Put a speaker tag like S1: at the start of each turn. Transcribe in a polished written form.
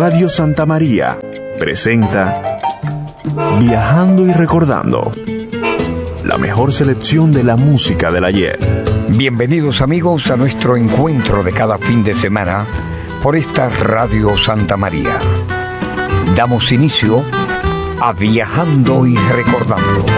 S1: Radio Santa María presenta Viajando y Recordando, la mejor selección de la música del ayer.
S2: Bienvenidos amigos a nuestro encuentro de cada fin de semana por esta Radio Santa María. Damos inicio a Viajando y Recordando.